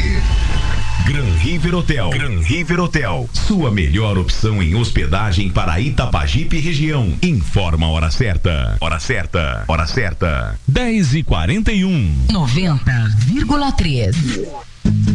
Gran River Hotel. Gran River Hotel. Sua melhor opção em hospedagem para Itapajipe região. Informa a hora certa. Hora certa. Hora certa. 10h41. 90,3.